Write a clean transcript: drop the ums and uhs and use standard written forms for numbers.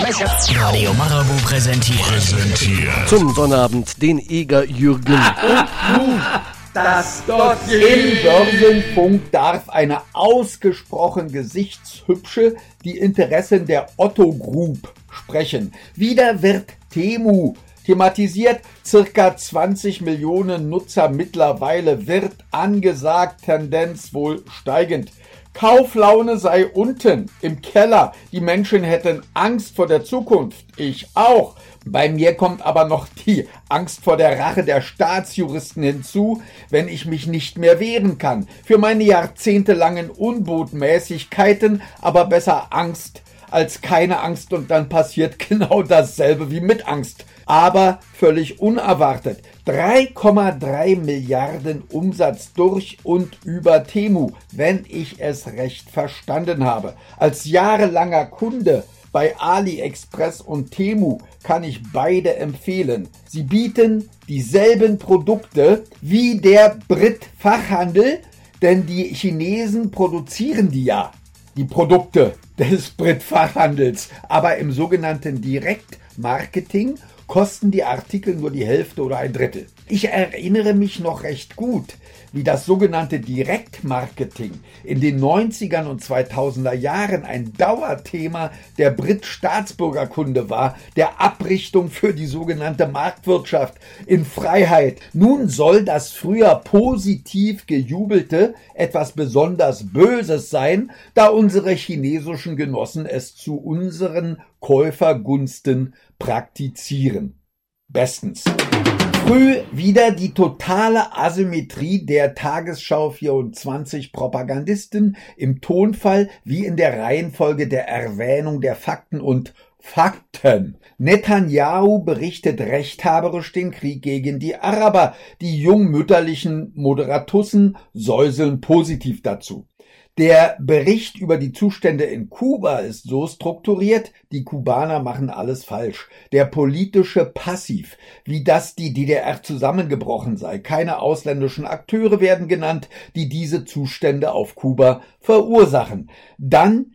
Radio Marabout präsentiert. Zum Sonnabend den Eger Jürgen. Das dort im Börsenfunk darf eine ausgesprochen gesichtshübsche die Interessen der Otto Group sprechen. Wieder wird Temu thematisiert, circa 20 Millionen Nutzer mittlerweile, wird angesagt, Tendenz wohl steigend. Kauflaune sei unten im Keller, die Menschen hätten Angst vor der Zukunft, ich auch. Bei mir kommt aber noch die Angst vor der Rache der Staatsjuristen hinzu, wenn ich mich nicht mehr wehren kann. Für meine jahrzehntelangen Unbotmäßigkeiten aber besser Angst als keine Angst und dann passiert genau dasselbe wie mit Angst. Aber völlig unerwartet. 3,3 Milliarden Umsatz durch und über Temu, wenn ich es recht verstanden habe. Als jahrelanger Kunde bei AliExpress und Temu kann ich beide empfehlen. Sie bieten dieselben Produkte wie der Brit-Fachhandel, denn die Chinesen produzieren die ja, die Produkte des Brit-Fachhandels, aber im sogenannten Direktmarketing kosten die Artikel nur die Hälfte oder ein Drittel. Ich erinnere mich noch recht gut, wie das sogenannte Direktmarketing in den 90ern und 2000er Jahren ein Dauerthema der Brit-Staatsbürgerkunde war, der Abrichtung für die sogenannte Marktwirtschaft in Freiheit. Nun soll das früher positiv gejubelte etwas besonders Böses sein, da unsere chinesischen Genossen es zu unseren Käufergunsten praktizieren. Bestens. Früh wieder die totale Asymmetrie der Tagesschau 24 Propagandisten im Tonfall wie in der Reihenfolge der Erwähnung der Fakten und Fakten. Netanyahu berichtet rechthaberisch den Krieg gegen die Araber. Die jungmütterlichen Moderatussen säuseln positiv dazu. Der Bericht über die Zustände in Kuba ist so strukturiert, die Kubaner machen alles falsch. Der politische Passiv, wie das die DDR zusammengebrochen sei. Keine ausländischen Akteure werden genannt, die diese Zustände auf Kuba verursachen. Dann